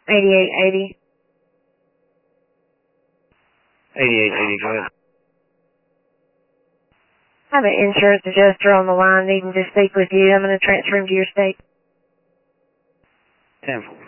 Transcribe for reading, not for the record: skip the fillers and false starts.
8880. 8880, go ahead. I have an insurance adjuster on the line needing to speak with you. I'm going to transfer him to your state. 10-4.